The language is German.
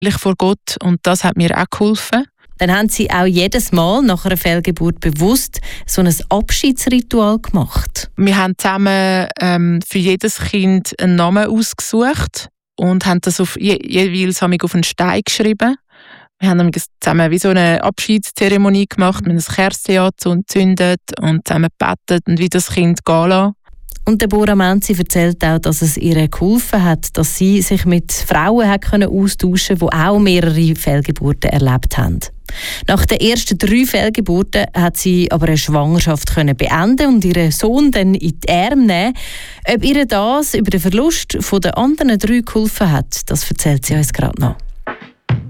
vor Gott und das hat mir auch geholfen. Dann haben Sie auch jedes Mal nach einer Fehlgeburt bewusst so ein Abschiedsritual gemacht. Wir haben zusammen für jedes Kind einen Namen ausgesucht und haben das jeweils auf einen Stein geschrieben. Wir haben zusammen wie so eine Abschiedszeremonie gemacht, wir haben ein Kerzchen angezündet und zusammen gebetet und wie das Kind gehen lassen. Und Deborah Menzi erzählt auch, dass es ihr geholfen hat, dass sie sich mit Frauen austauschen konnte, die auch mehrere Fehlgeburten erlebt haben. Nach den ersten 3 Fehlgeburten hat sie aber eine Schwangerschaft beenden und ihren Sohn dann in die Arme nehmen. Ob ihr das über den Verlust der anderen 3 geholfen hat, das erzählt sie uns gerade noch.